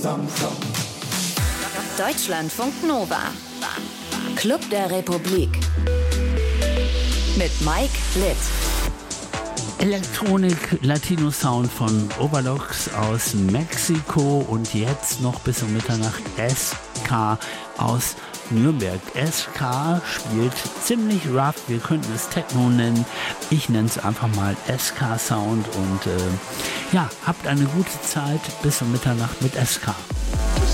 Deutschlandfunk Nova. Club der Republik. Mit Mike Litt. Elektronik, Latino-Sound von Overlocks aus Mexiko und jetzt noch bis um Mitternacht SK aus Nürnberg. SK spielt ziemlich rough, wir könnten es Techno nennen. Ich nenne es einfach mal SK-Sound und habt eine gute Zeit bis um Mitternacht mit SK.